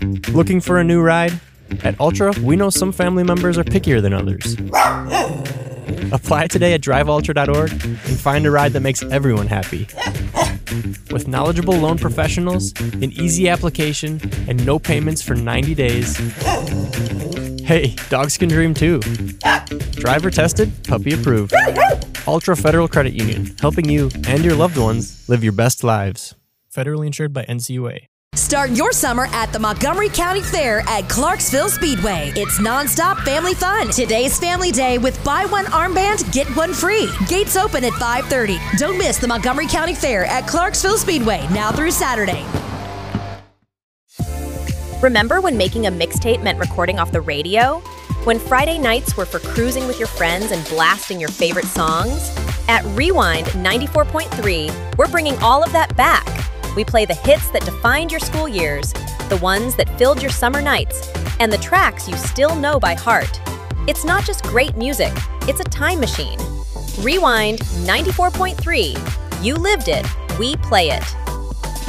Looking for a new ride? At Ultra, we know some family members are pickier than others. Apply today at driveultra.org and find a ride that makes everyone happy. With knowledgeable loan professionals, an easy application, and no payments for 90 days. Hey, dogs can dream too. Driver tested, puppy approved. Ultra Federal Credit Union, helping you and your loved ones live your best lives. Federally insured by NCUA. Start your summer at the Montgomery County Fair at Clarksville Speedway. It's nonstop family fun. Today's family day with buy one armband, get one free. Gates open at 5:30. Don't miss the Montgomery County Fair at Clarksville Speedway now through Saturday. Remember when making a mixtape meant recording off the radio? When Friday nights were for cruising with your friends and blasting your favorite songs? At Rewind 94.3, we're bringing all of that back. We play the hits that defined your school years, the ones that filled your summer nights, and the tracks you still know by heart. It's not just great music, it's a time machine. Rewind 94.3. You lived it, we play it.